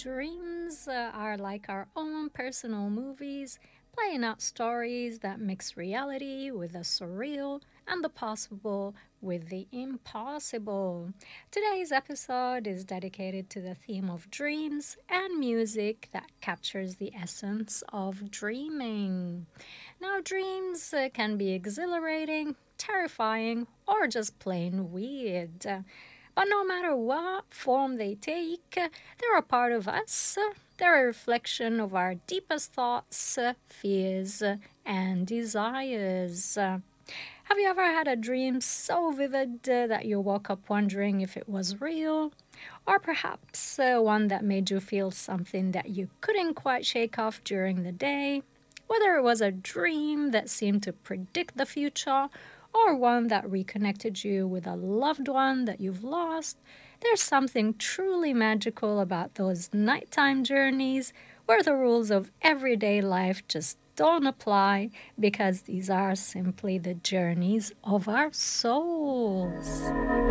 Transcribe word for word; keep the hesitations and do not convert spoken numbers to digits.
Dreams uh, are like our own personal movies, playing out stories that mix reality with the surreal and the possible with the impossible. Today's episode is dedicated to the theme of dreams and music that captures the essence of dreaming. Now, dreams uh, can be exhilarating, terrifying, or just plain weird. But no matter what form they take, they're a part of us. They're a reflection of our deepest thoughts, fears, and desires. Have you ever had a dream so vivid uh, that you woke up wondering if it was real? Or perhaps uh, one that made you feel something that you couldn't quite shake off during the day? Whether it was a dream that seemed to predict the future or one that reconnected you with a loved one that you've lost, there's something truly magical about those nighttime journeys where the rules of everyday life just don't apply because these are simply the journeys of our souls.